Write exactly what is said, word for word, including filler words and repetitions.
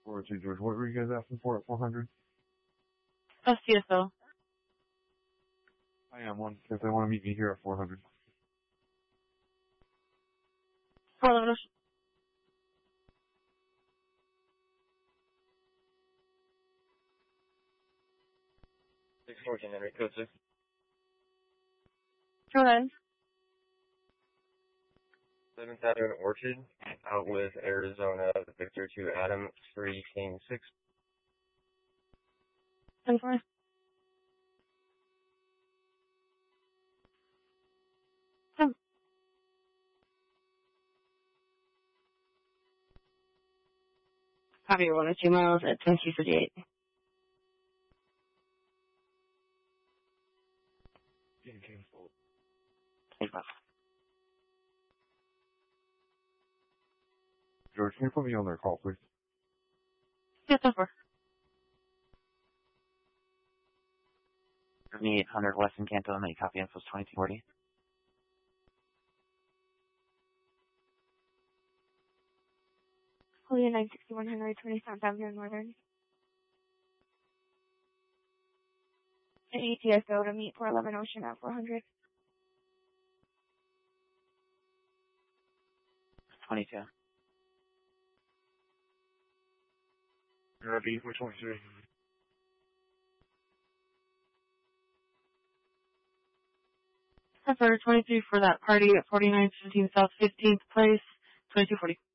four oh two George, what were you guys asking for at four hundred? Oh, C S O. I am one, if they want to meet me here at four hundred. four eleven Ocean. six fourteen Henry, code six. Go ahead. seventh Avenue Orchard, out with Arizona, Victor to Adam, three King six. ten four. Come. Copy one or two miles at ten two fifty-eight. twenty-five. George, can you put me on their call, please? Yeah, ten four. eight hundred West in Canton, any copy info is twenty-two forty. Julia nine sixty-one Henry, twenty-seventh Avenue Northern. An E T S O to meet four eleven Ocean at four hundred. twenty-two. R B four twenty-three. ten four twenty-three for that party at forty-nine fifteen South fifteenth Place, twenty-two forty.